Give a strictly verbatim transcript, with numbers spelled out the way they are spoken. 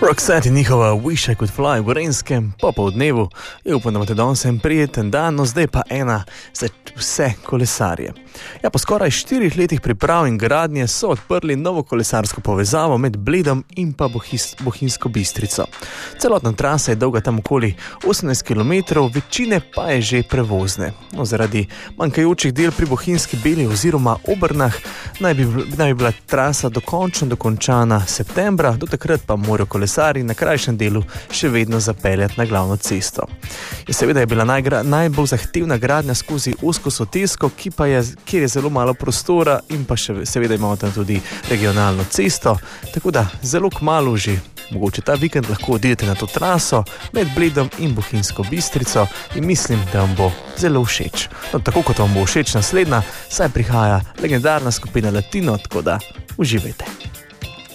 Roxette in njihova Wish I Could Fly v Renskem popoldnevu. Je upam, da imate danes en prijeten dan, no zdaj pa ena za vse kolesarje. Ja, po skoraj štirih letih priprav in gradnje so odprli novo kolesarsko povezavo med Bledom in pa Bohis, Bohinjsko Bistrico. Celotna trasa je dolga tam okoli osemnajst kilometrov, večine pa je že prevozne. No, zaradi manjkajočih del pri Bohinjski Beli oziroma Obrnah naj bi, naj bi bila trasa dokončno dokončana septembra, do takrat pa morajo kolesarji na krajšem delu še vedno zapeljati na glavno cesto. Je seveda je bila najgra, najbolj zahtevna gradnja skozi ozko sotesko, ki pa je, kjer je zelo malo prostora in pa še seveda imamo tam tudi regionalno cesto, tako da zelo kmalu že mogoče ta vikend lahko odidete na to traso med Bledom in Bohinjsko Bistrico in mislim, da vam bo zelo všeč. No, tako kot vam bo všeč naslednja, saj prihaja legendarna skupina Latino, tako da uživajte.